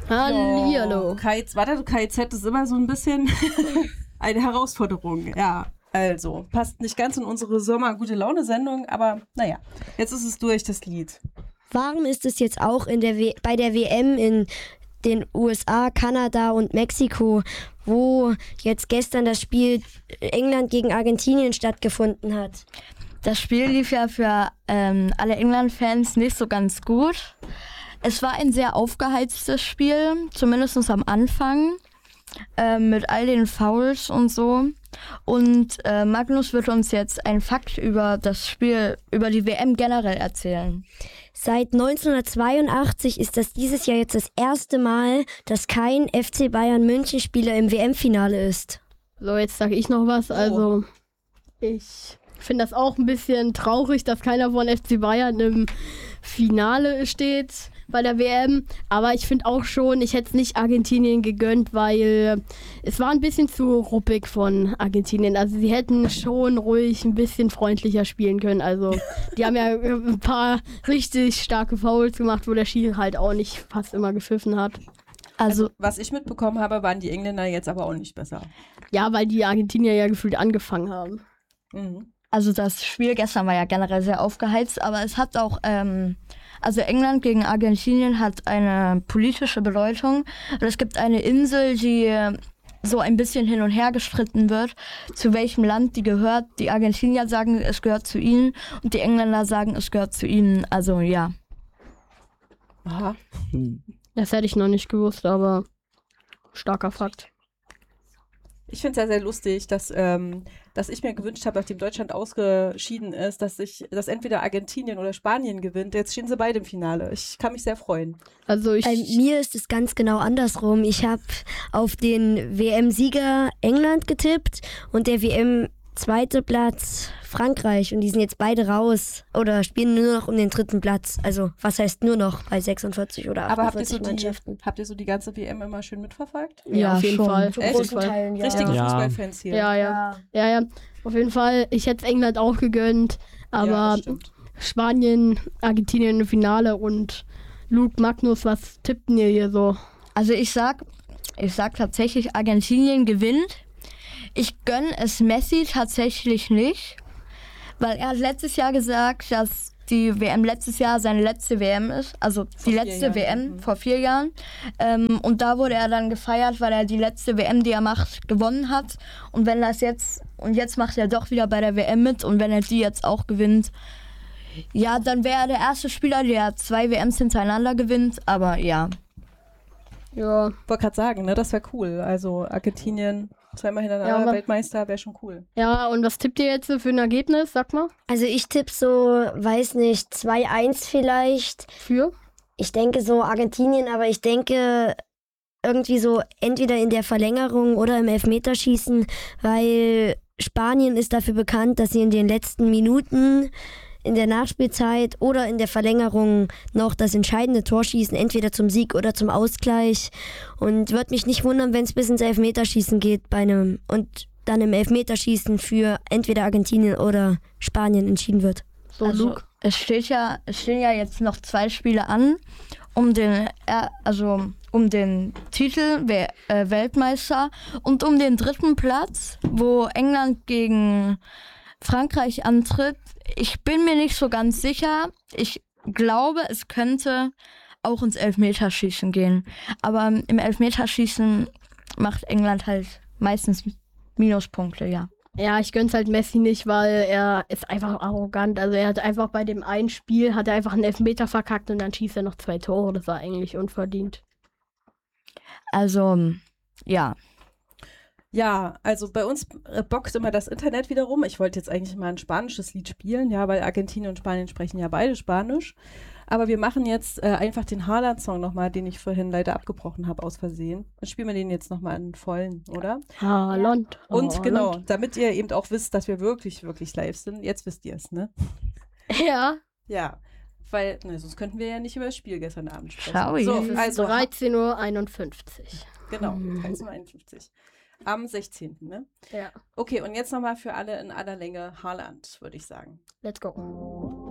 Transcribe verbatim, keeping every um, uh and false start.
Hallihallo. K Z, warte, K Z ist immer so ein bisschen eine Herausforderung. Ja, also, passt nicht ganz in unsere Sommer-Gute-Laune-Sendung, aber naja, jetzt ist es durch, das Lied. Warum ist es jetzt auch in der w- bei der W M in den U S A, Kanada und Mexiko, wo jetzt gestern das Spiel England gegen Argentinien stattgefunden hat? Das Spiel lief ja für ähm, alle England-Fans nicht so ganz gut. Es war ein sehr aufgeheiztes Spiel, zumindest am Anfang, äh, mit all den Fouls und so. Und äh, Magnus wird uns jetzt einen Fakt über das Spiel, über die W M generell erzählen. Seit neunzehnhundertzweiundachtzig ist das dieses Jahr jetzt das erste Mal, dass kein F C Bayern München Spieler im W M-Finale ist. So, jetzt sage ich noch was. Also, ich finde das auch ein bisschen traurig, dass keiner von F C Bayern im Finale steht bei der W M. Aber ich finde auch schon, ich hätte es nicht Argentinien gegönnt, weil es war ein bisschen zu ruppig von Argentinien. Also sie hätten schon ruhig ein bisschen freundlicher spielen können. Also die haben ja ein paar richtig starke Fouls gemacht, wo der Schiri halt auch nicht fast immer gepfiffen hat. Also, Also, was ich mitbekommen habe, waren die Engländer jetzt aber auch nicht besser. Ja, weil die Argentinier ja gefühlt angefangen haben. Mhm. also das Spiel gestern war ja generell sehr aufgeheizt, aber es hat auch, ähm, also England gegen Argentinien hat eine politische Bedeutung. Und es gibt eine Insel, die äh, so ein bisschen hin und her gestritten wird, zu welchem Land die gehört. Die Argentinier sagen, es gehört zu ihnen und die Engländer sagen, es gehört zu ihnen. Also ja. Aha. Das hätte ich noch nicht gewusst, aber starker Fakt. Ich finde es ja sehr lustig, dass, ähm, dass ich mir gewünscht habe, nachdem Deutschland ausgeschieden ist, dass sich, dass entweder Argentinien oder Spanien gewinnt. Jetzt stehen sie beide im Finale. Ich kann mich sehr freuen. Also ich... Bei mir ist es ganz genau andersrum. Ich habe auf den W M-Sieger England getippt und der W M-zweite Platz Frankreich. Und die sind jetzt beide raus oder spielen nur noch um den dritten Platz. Also was heißt nur noch bei sechsundvierzig oder Aber habt ihr, so achtundvierzig die, Mannschaften? habt ihr so die ganze W M immer schön mitverfolgt? ja, Ja, auf jeden schon. Fall. Zu Echt? großen Teilen, ja. Richtige Ja. Fußballfans hier. Ja, ja. Ja, ja. Auf jeden Fall. Ich hätte es England auch gegönnt. Ja, Aber das stimmt. Spanien, Argentinien im Finale und Luke, Magnus, was tippten ihr hier so? Also ich sag, ich sag tatsächlich, Argentinien gewinnt. Ich gönne es Messi tatsächlich nicht, weil er hat letztes Jahr gesagt, dass die W M letztes Jahr seine letzte W M ist, also die vier letzte Jahren, W M mhm. vor vier Jahren. Ähm, und da wurde er dann gefeiert, weil er die letzte W M, die er macht, gewonnen hat. Und wenn das jetzt, und jetzt macht er doch wieder bei der W M mit und wenn er die jetzt auch gewinnt, ja, dann wäre er der erste Spieler, der zwei W Ms hintereinander gewinnt, aber ja. Ja. Ich wollte gerade sagen, ne, das wäre cool. Also Argentinien zweimal hintereinander Ja, aber- Weltmeister wäre schon cool. Ja, und was tippt ihr jetzt für ein Ergebnis? Sag mal. Also ich tippe so, weiß nicht, zwei eins vielleicht. Für? Ich denke so Argentinien, aber ich denke irgendwie so entweder in der Verlängerung oder im Elfmeterschießen, weil Spanien ist dafür bekannt, dass sie in den letzten Minuten in der Nachspielzeit oder in der Verlängerung noch das entscheidende Tor schießen, entweder zum Sieg oder zum Ausgleich. Und würde mich nicht wundern, wenn es bis ins Elfmeterschießen geht bei einem und dann im Elfmeterschießen für entweder Argentinien oder Spanien entschieden wird. So, Also, Luke. es steht ja, es stehen ja jetzt noch zwei Spiele an, um den, er- also um den Titel We- äh, Weltmeister und um den dritten Platz, wo England gegen Frankreich antritt. Ich bin mir nicht so ganz sicher. Ich glaube, es könnte auch ins Elfmeterschießen gehen. Aber im Elfmeterschießen macht England halt meistens Minuspunkte, ja. Ja, ich gönn's halt Messi nicht, weil er ist einfach arrogant. Also er hat einfach bei dem einen Spiel, hat er einfach einen Elfmeter verkackt und dann schießt er noch zwei Tore. Das war eigentlich unverdient. Also, ja. Ja, also bei uns äh, bockt immer das Internet wieder rum. Ich wollte jetzt eigentlich mal ein spanisches Lied spielen, ja, weil Argentinien und Spanien sprechen ja beide Spanisch. Aber wir machen jetzt äh, einfach den Haaland-Song nochmal, den ich vorhin leider abgebrochen habe aus Versehen. Dann spielen wir den jetzt nochmal in vollen, oder? Haaland. Und Haaland. genau, damit ihr eben auch wisst, dass wir wirklich, wirklich live sind. Jetzt wisst ihr es, ne? Ja. Ja, weil, ne, sonst könnten wir ja nicht über das Spiel gestern Abend sprechen. Schau, so, es ist also, dreizehn Uhr einundfünfzig. genau, dreizehn Uhr einundfünfzig. Am sechzehnten, ne? Ja. Okay, und jetzt nochmal für alle in aller Länge Haaland, würde ich sagen. Let's go.